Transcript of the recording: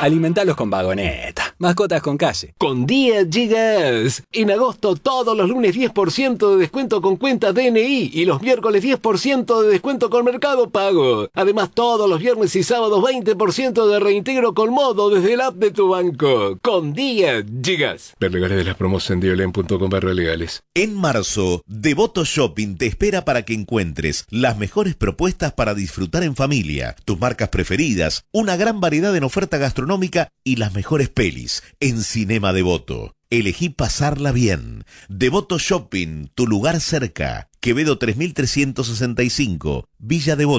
Alimentalos con Vagoneta. Mascotas con calle. Con Día Gigas. En agosto, todos los lunes 10% de descuento con cuenta DNI y los miércoles 10% de descuento con Mercado Pago. Además, todos los viernes y sábados 20% de reintegro con modo desde el app de tu banco. Con Día Gigas. Ver legales de las promos en diolen.com/legales. En marzo, Devoto Shopping te espera para que encuentres las mejores propuestas para disfrutar en familia, tus marcas preferidas, una gran variedad en oferta gastronómica y las mejores pelis en Cinema Devoto. Elegí pasarla bien. Devoto Shopping, tu lugar cerca. Quevedo 3365, Villa Devoto.